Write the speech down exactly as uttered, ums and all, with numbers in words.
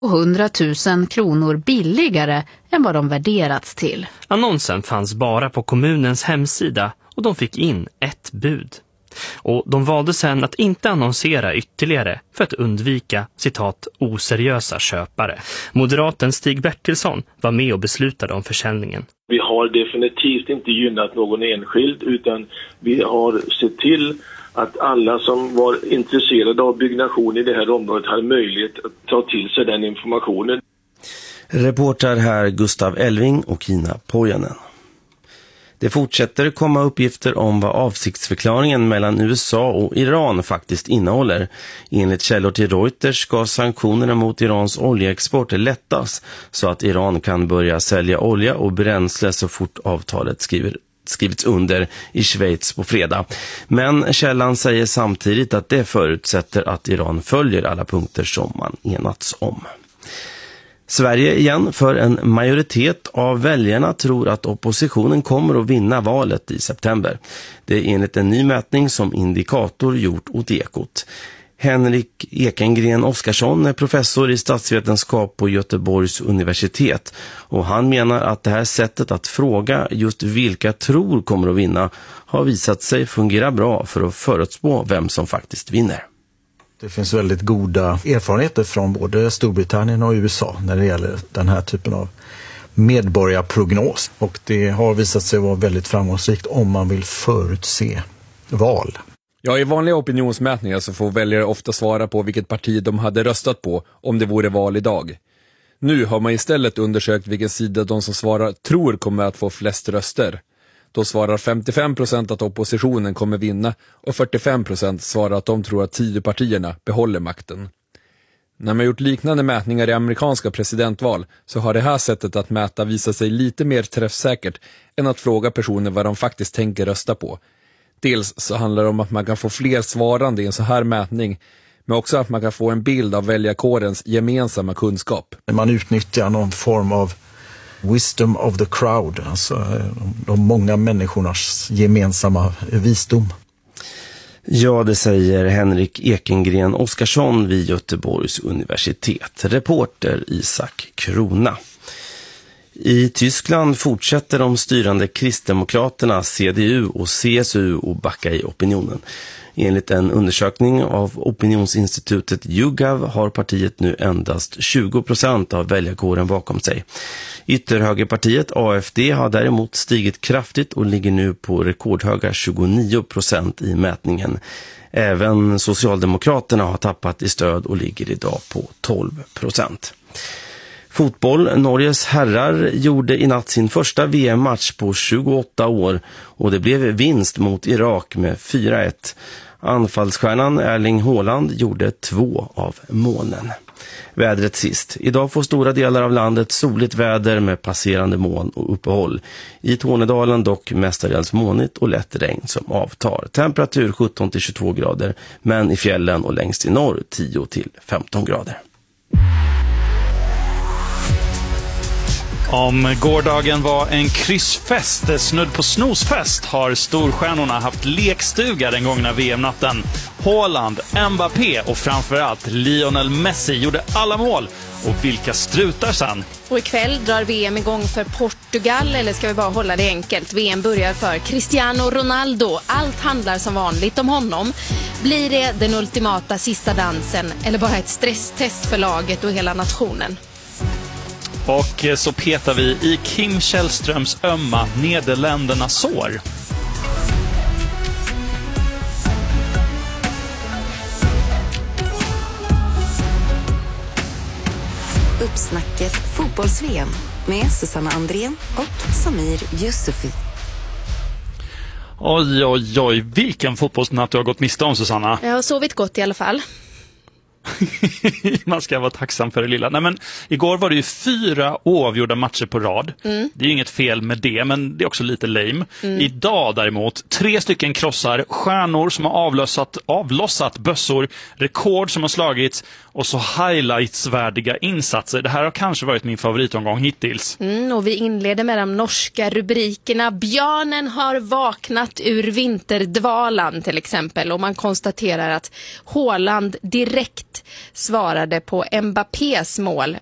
och hundratusen kronor billigare än vad de värderats till. Annonsen fanns bara på kommunens hemsida och de fick in ett bud. Och de valde sedan att inte annonsera ytterligare för att undvika, citat, oseriösa köpare. Moderaten Stig Bertilsson var med och beslutade om försäljningen. Vi har definitivt inte gynnat någon enskild, utan vi har sett till att alla som var intresserade av byggnation i det här området hade möjlighet att ta till sig den informationen. Reporter här Gustav Elving och Kina Pojanen. Det fortsätter komma uppgifter om vad avsiktsförklaringen mellan U S A och Iran faktiskt innehåller. Enligt källor till Reuters ska sanktionerna mot Irans oljeexport lättas så att Iran kan börja sälja olja och bränsle så fort avtalet skriver, skrivits under i Schweiz på fredag. Men källan säger samtidigt att det förutsätter att Iran följer alla punkter som man enats om. Sverige igen, för en majoritet av väljarna tror att oppositionen kommer att vinna valet i september. Det är enligt en ny mätning som Indikator gjort åt Ekot. Henrik Ekengren Oskarsson är professor i statsvetenskap på Göteborgs universitet och han menar att det här sättet att fråga just vilka tror kommer att vinna har visat sig fungera bra för att förutspå vem som faktiskt vinner. Det finns väldigt goda erfarenheter från både Storbritannien och U S A när det gäller den här typen av medborgarprognos. Och det har visat sig vara väldigt framgångsrikt om man vill förutse val. Ja, i vanliga opinionsmätningar så får väljare ofta svara på vilket parti de hade röstat på om det vore val idag. Nu har man istället undersökt vilken sida de som svarar tror kommer att få flest röster. Då svarar femtiofem procent att oppositionen kommer vinna och fyrtiofem procent svarar att de tror att tio partierna behåller makten. När man gjort liknande mätningar i amerikanska presidentval så har det här sättet att mäta visat sig lite mer träffsäkert än att fråga personer vad de faktiskt tänker rösta på. Dels så handlar det om att man kan få fler svarande i en så här mätning, men också att man kan få en bild av väljarkårens gemensamma kunskap. Man utnyttjar någon form av wisdom of the crowd, alltså de många människornas gemensamma visdom. Ja, det säger Henrik Ekengren Oskarsson vid Göteborgs universitet. Reporter Isak Krona. I Tyskland fortsätter de styrande kristdemokraterna C D U och C S U att backa i opinionen. Enligt en undersökning av opinionsinstitutet YouGov har partiet nu endast tjugo procent av väljarkåren bakom sig. Ytterhögerpartiet A F D har däremot stigit kraftigt och ligger nu på rekordhöga tjugonio procent i mätningen. Även Socialdemokraterna har tappat i stöd och ligger idag på tolv procent. Fotboll. Norges herrar gjorde i natt sin första V M-match på tjugoåtta år och det blev vinst mot Irak med fyra ett. Anfallsstjärnan Erling Haaland gjorde två av målen. Vädret sist. Idag får stora delar av landet soligt väder med passerande moln och uppehåll. I Tornedalen dock mestadels molnigt och lätt regn som avtar. Temperatur sjutton till tjugotvå grader, men i fjällen och längst i norr tio till femton grader. Om gårdagen var en kryssfest, snudd på snosfest, har storstjärnorna haft lekstuga den gångna V M-natten. Haaland, Mbappé och framförallt Lionel Messi gjorde alla mål. Och vilka strutar sen? Och ikväll drar V M igång för Portugal, eller ska vi bara hålla det enkelt? V M börjar för Cristiano Ronaldo. Allt handlar som vanligt om honom. Blir det den ultimata sista dansen eller bara ett stresstest för laget och hela nationen? Och så petar vi i Kim Källströms ömma Nederländerna sår. Uppsnacket fotbolls-V M med Susanna Andrén och Samir Yusufi. Oj, oj, oj. Vilken fotbollsnatt du har gått miste om, Susanna. Jag har sovit gott i alla fall. Man ska vara tacksam för det lilla. Nej, men igår var det ju fyra oavgjorda matcher på rad. Mm. Det är ju inget fel med det, men det är också lite lame. Mm. Idag däremot, tre stycken krossar, stjärnor som har avlossat, avlossat bössor, rekord som har slagits och så highlightsvärdiga insatser. Det här har kanske varit min favoritomgång hittills. Mm, och vi inleder med de norska rubrikerna. Björnen har vaknat ur vinterdvalan till exempel, och man konstaterar att Haaland direkt svarade på Mbappés mål